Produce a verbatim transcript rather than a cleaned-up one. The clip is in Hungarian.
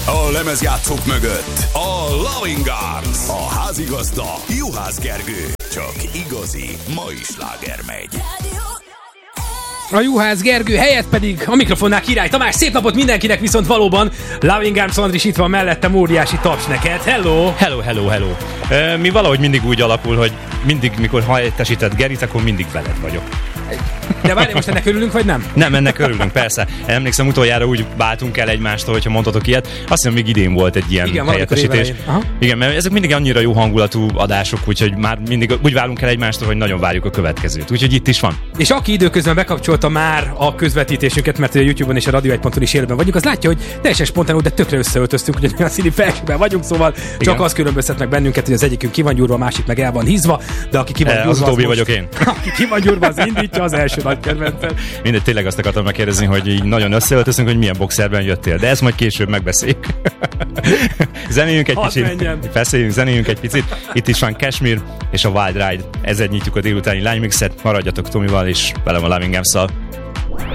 A lemezjátszók mögött a Loving Arms, a házigazda Juhász Gergő. Csak igazi mai sláger megy. A Juhász Gergő helyett pedig a mikrofonnál Király Tamás. Szép napot mindenkinek, viszont valóban Loving Arms Andris itt van mellettem, óriási taps neked. Hello! Hello, hello, hello. Uh, mi valahogy mindig úgy alakul, hogy mindig, mikor helyettesített Gerit, akkor mindig veled vagyok. De várj, most ennek örülünk, vagy nem? Nem, ennek örülünk, persze. Emlékszem, utoljára úgy váltunk el egymástól, hogyha mondhatok ilyet. Azt hiszem, még idén volt egy ilyen igen, helyettesítés. Igen, mert ezek mindig annyira jó hangulatú adások, úgyhogy már mindig úgy válunk el egymástól, hogy nagyon várjuk a következőt. Úgyhogy itt is van. És aki időközben bekapcsolta már a közvetítésünket, mert a YouTube-on és a Radio egy ponton is élőben vagyunk, az látja, hogy teljesen spontánul, de tökre összeöltöztünk, ugyanilyen színi felsőben vagyunk, szóval igen. Csak az különböztet meg bennünket, hogy az egyikünk ki van gyúrva, a másik meg el van hízva, de aki ki van gyúrva, az utóbbi vagyok most, én. Aki ki van gyúrva, az indítja, az első nagy kedvencem. Mindegy, tényleg azt akartam megkérdezni, hogy így nagyon összeöltözünk, hogy milyen boxerben jöttél, de ezt majd később megbeszéljük. Zenéljünk egy kicsit. Beszéljünk, zenéljünk egy picit. Itt is van Kashmir és a Wild Ride. Ezzel nyitjuk a délutáni Line Mixet. Maradjatok Tomival és velem a Loving Arms-szal.